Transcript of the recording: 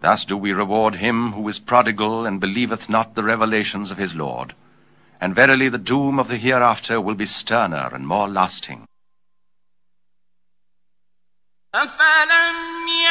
Thus do we reward him who is prodigal and believeth not the revelations of his Lord. And verily the doom of the hereafter will be sterner and more lasting. أَفَلَمْ